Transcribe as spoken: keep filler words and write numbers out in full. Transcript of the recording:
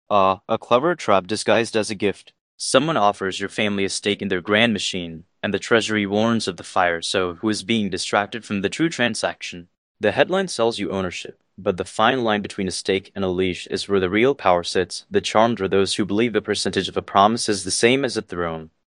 Ah, a clever trap disguised as a gift. Someone offers your family a stake in their grand machine, and the treasury warns of the fire, so who is being distracted from the true transaction? The headline sells you ownership, but the fine line between a stake and a leash is where the real power sits. The charmed are those who believe the percentage of a promise is the same as a throne.